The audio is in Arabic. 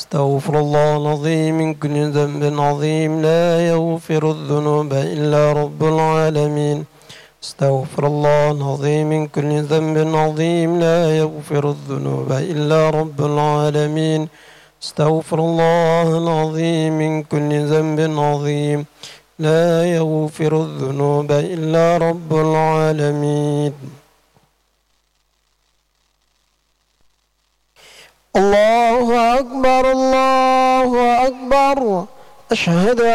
استغفر الله العظيم من كل ذنب عظيم لا يغفر الذنوب إلا رب العالمين استغفر الله العظيم من كل ذنب عظيم لا يغفر الذنوب إلا رب العالمين استغفر الله العظيم من كل ذنب عظيم لا يغفر الذنوب إلا رب العالمين. الله أكبر الله أكبر. أشهد